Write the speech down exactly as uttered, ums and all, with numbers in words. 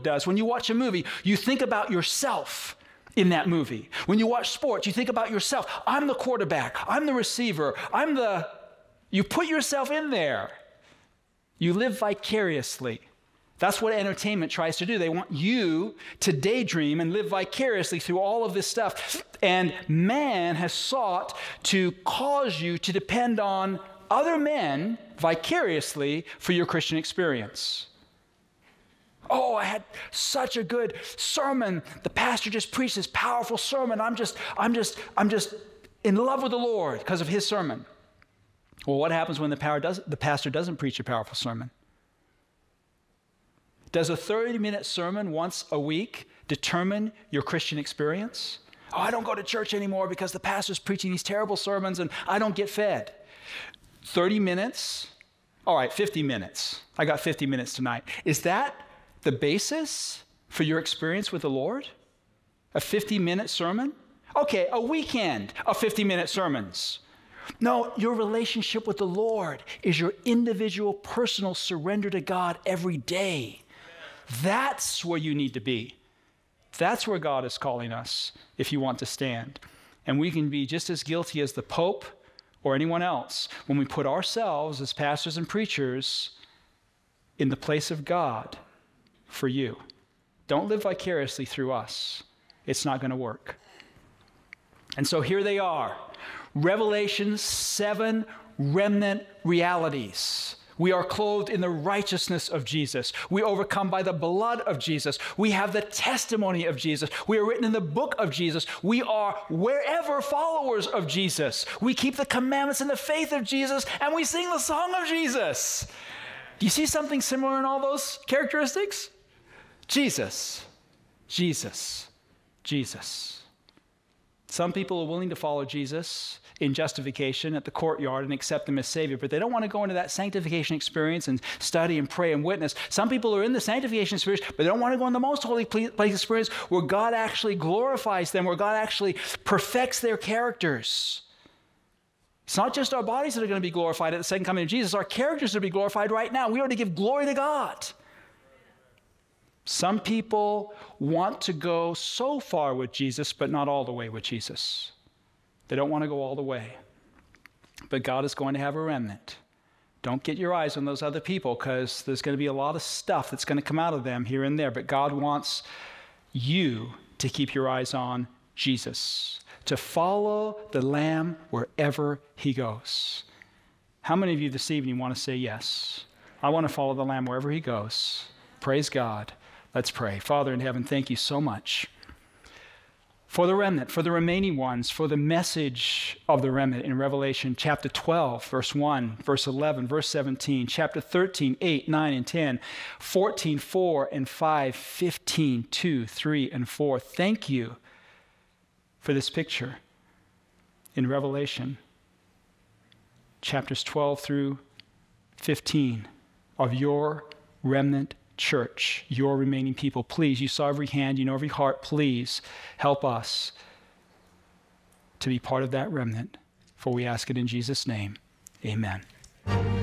does. When you watch a movie, you think about yourself in that movie. When you watch sports, you think about yourself. I'm the quarterback. I'm the receiver. I'm the... You put yourself in there. You live vicariously. That's what entertainment tries to do. They want you to daydream and live vicariously through all of this stuff. And man has sought to cause you to depend on other men vicariously for your Christian experience. Oh, I had such a good sermon. The pastor just preached this powerful sermon. I'm just, I'm just, I'm just in love with the Lord because of his sermon. Well, what happens when the, power does, the pastor doesn't preach a powerful sermon? Does a thirty-minute sermon once a week determine your Christian experience? Oh, I don't go to church anymore because the pastor's preaching these terrible sermons and I don't get fed. thirty minutes? All right, fifty minutes. I got fifty minutes tonight. Is that the basis for your experience with the Lord? A fifty-minute sermon? Okay, a weekend of fifty-minute sermons. No, your relationship with the Lord is your individual, personal surrender to God every day. That's where you need to be. That's where God is calling us if you want to stand. And we can be just as guilty as the Pope or anyone else when we put ourselves as pastors and preachers in the place of God for you. Don't live vicariously through us. It's not going to work. And so here they are. Revelation seven remnant realities. We are clothed in the righteousness of Jesus. We overcome by the blood of Jesus. We have the testimony of Jesus. We are written in the book of Jesus. We are wherever followers of Jesus. We keep the commandments and the faith of Jesus, and we sing the song of Jesus. Do you see something similar in all those characteristics? Jesus, Jesus, Jesus. Some people are willing to follow Jesus in justification at the courtyard and accept him as Savior, but they don't want to go into that sanctification experience and study and pray and witness. Some people are in the sanctification experience, but they don't want to go in the most holy place experience where God actually glorifies them, where God actually perfects their characters. It's not just our bodies that are going to be glorified at the second coming of Jesus. Our characters are to be glorified right now. We are to give glory to God. Some people want to go so far with Jesus, but not all the way with Jesus. They don't want to go all the way. But God is going to have a remnant. Don't get your eyes on those other people because there's going to be a lot of stuff that's going to come out of them here and there. But God wants you to keep your eyes on Jesus, to follow the Lamb wherever he goes. How many of you this evening want to say yes? I want to follow the Lamb wherever he goes. Praise God. Let's pray. Father in heaven, thank you so much for the remnant, for the remaining ones, for the message of the remnant in Revelation chapter twelve, verse one, verse eleven, verse seventeen, chapter thirteen, eight, nine, and ten, fourteen, four, and five, fifteen, two, three, and four. Thank you for this picture in Revelation chapters twelve through fifteen of your remnant church, your remaining people. Please, you saw every hand, you know every heart. Please help us to be part of that remnant. For we ask it in Jesus' name. Amen.